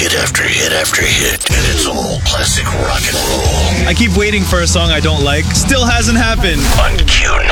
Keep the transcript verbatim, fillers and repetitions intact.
hit after hit after hit, and it's all classic rock and roll. I keep waiting for a song I don't like. Still hasn't happened. On Q